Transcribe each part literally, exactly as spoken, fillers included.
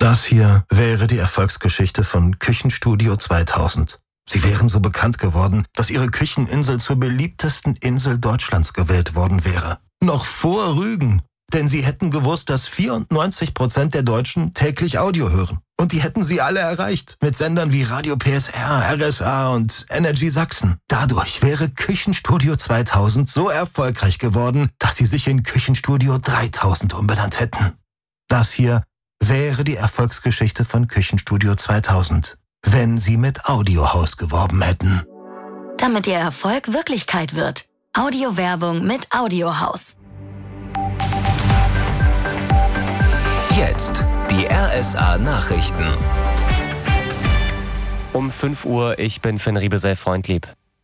Das hier wäre die Erfolgsgeschichte von Küchenstudio zweitausend. Sie wären so bekannt geworden, dass ihre Kücheninsel zur beliebtesten Insel Deutschlands gewählt worden wäre. Noch vor Rügen. Denn sie hätten gewusst, dass vierundneunzig Prozent der Deutschen täglich Audio hören. Und die hätten sie alle erreicht. Mit Sendern wie Radio P S R, R S A und Energy Sachsen. Dadurch wäre Küchenstudio zweitausend so erfolgreich geworden, dass sie sich in Küchenstudio dreitausend umbenannt hätten. Das hier wäre die Erfolgsgeschichte von Küchenstudio zweitausend, wenn sie mit Audiohaus geworben hätten. Damit ihr Erfolg Wirklichkeit wird. Audiowerbung mit Audiohaus. Jetzt die R S A-Nachrichten. Um fünf Uhr, ich bin Finn Riebesell-Freundlieb.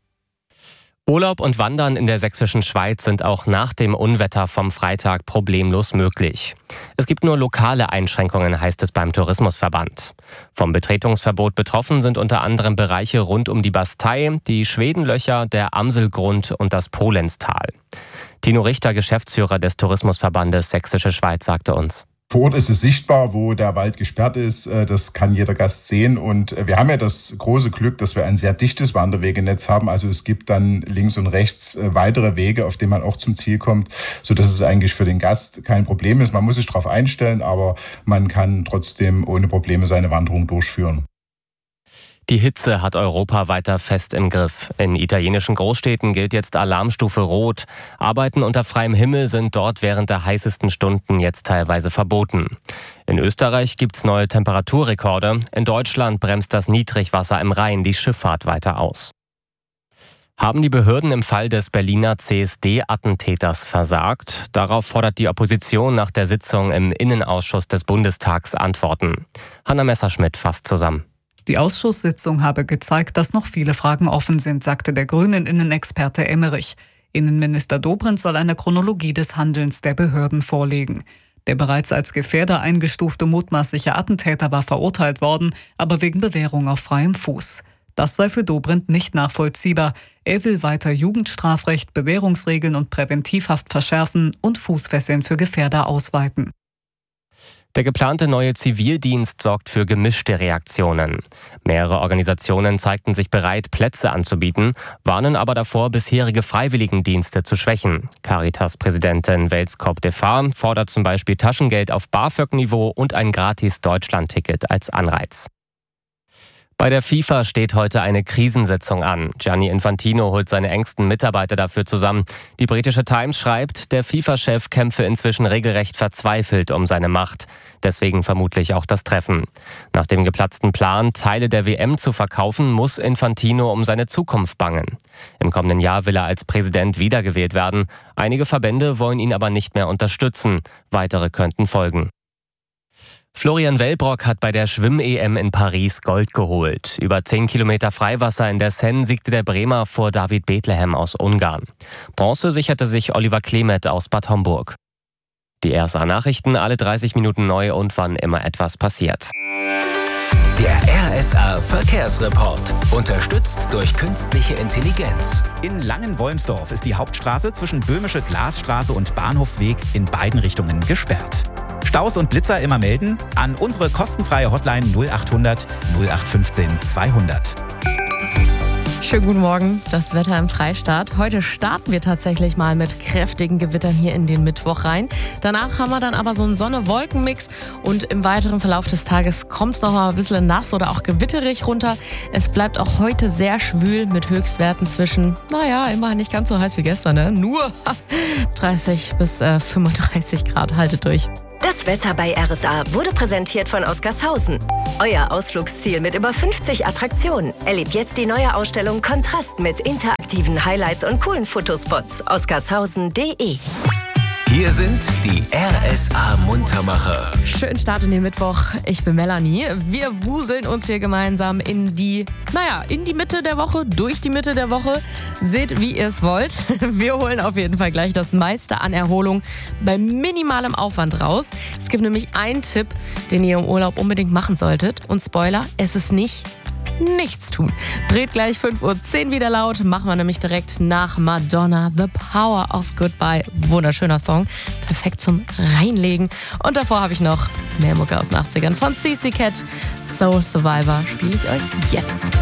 Urlaub und Wandern in der sächsischen Schweiz sind auch nach dem Unwetter vom Freitag problemlos möglich. Es gibt nur lokale Einschränkungen, heißt es beim Tourismusverband. Vom Betretungsverbot betroffen sind unter anderem Bereiche rund um die Bastei, die Schwedenlöcher, der Amselgrund und das Polenztal. Tino Richter, Geschäftsführer des Tourismusverbandes Sächsische Schweiz, sagte uns: Vor Ort ist es sichtbar, wo der Wald gesperrt ist. Das kann jeder Gast sehen. Und wir haben ja das große Glück, dass wir ein sehr dichtes Wanderwegenetz haben. Also es gibt dann links und rechts weitere Wege, auf denen man auch zum Ziel kommt, sodass es eigentlich für den Gast kein Problem ist. Man muss sich darauf einstellen, aber man kann trotzdem ohne Probleme seine Wanderung durchführen. Die Hitze hat Europa weiter fest im Griff. In italienischen Großstädten gilt jetzt Alarmstufe Rot. Arbeiten unter freiem Himmel sind dort während der heißesten Stunden jetzt teilweise verboten. In Österreich gibt's neue Temperaturrekorde. In Deutschland bremst das Niedrigwasser im Rhein die Schifffahrt weiter aus. Haben die Behörden im Fall des Berliner C S D-Attentäters versagt? Darauf fordert die Opposition nach der Sitzung im Innenausschuss des Bundestags Antworten. Hanna Messerschmidt fasst zusammen. Die Ausschusssitzung habe gezeigt, dass noch viele Fragen offen sind, sagte der Grünen-Innenexperte Emmerich. Innenminister Dobrindt soll eine Chronologie des Handelns der Behörden vorlegen. Der bereits als Gefährder eingestufte mutmaßliche Attentäter war verurteilt worden, aber wegen Bewährung auf freiem Fuß. Das sei für Dobrindt nicht nachvollziehbar. Er will weiter Jugendstrafrecht, Bewährungsregeln und Präventivhaft verschärfen und Fußfesseln für Gefährder ausweiten. Der geplante neue Zivildienst sorgt für gemischte Reaktionen. Mehrere Organisationen zeigten sich bereit, Plätze anzubieten, warnen aber davor, bisherige Freiwilligendienste zu schwächen. Caritas-Präsidentin Welskop Defar fordert zum Beispiel Taschengeld auf BAföG-Niveau und ein gratis Deutschland-Ticket als Anreiz. Bei der FIFA steht heute eine Krisensitzung an. Gianni Infantino holt seine engsten Mitarbeiter dafür zusammen. Die britische Times schreibt, der FIFA-Chef kämpfe inzwischen regelrecht verzweifelt um seine Macht. Deswegen vermutlich auch das Treffen. Nach dem geplatzten Plan, Teile der W M zu verkaufen, muss Infantino um seine Zukunft bangen. Im kommenden Jahr will er als Präsident wiedergewählt werden. Einige Verbände wollen ihn aber nicht mehr unterstützen. Weitere könnten folgen. Florian Wellbrock hat bei der Schwimm-E M in Paris Gold geholt. Über zehn Kilometer Freiwasser in der Seine siegte der Bremer vor David Bethlehem aus Ungarn. Bronze sicherte sich Oliver Klemet aus Bad Homburg. Die R S A-Nachrichten, alle dreißig Minuten neu und wann immer etwas passiert. Der R S A-Verkehrsreport, unterstützt durch künstliche Intelligenz. In Langenwolmsdorf ist die Hauptstraße zwischen Böhmische Glasstraße und Bahnhofsweg in beiden Richtungen gesperrt. Staus und Blitzer immer melden an unsere kostenfreie Hotline null achthundert null acht fünfzehn zweihundert. Schönen guten Morgen, das Wetter im Freistaat. Heute starten wir tatsächlich mal mit kräftigen Gewittern hier in den Mittwoch rein. Danach haben wir dann aber so einen Sonne-Wolken-Mix und im weiteren Verlauf des Tages kommt es noch mal ein bisschen nass oder auch gewitterig runter. Es bleibt auch heute sehr schwül mit Höchstwerten zwischen, naja, immerhin nicht ganz so heiß wie gestern, ne? Nur dreißig bis fünfunddreißig Grad, haltet durch. Das Wetter bei R S A wurde präsentiert von Oscarshausen. Euer Ausflugsziel mit über fünfzig Attraktionen. Erlebt jetzt die neue Ausstellung Kontrast mit interaktiven Highlights und coolen Fotospots. oscarshausen punkt de. Hier sind die R S A-Muntermacher. Schönen Start in den Mittwoch. Ich bin Melanie. Wir wuseln uns hier gemeinsam in die, naja, in die Mitte der Woche, durch die Mitte der Woche. Seht, wie ihr es wollt. Wir holen auf jeden Fall gleich das meiste an Erholung bei minimalem Aufwand raus. Es gibt nämlich einen Tipp, den ihr im Urlaub unbedingt machen solltet. Und Spoiler, es ist nicht nichts tun. Dreht gleich fünf Uhr zehn wieder laut, machen wir nämlich direkt nach Madonna, The Power of Goodbye. Wunderschöner Song, perfekt zum Reinlegen. Und davor habe ich noch mehr Mucke aus den achtzigern von C C Cat. Soul Survivor spiele ich euch jetzt.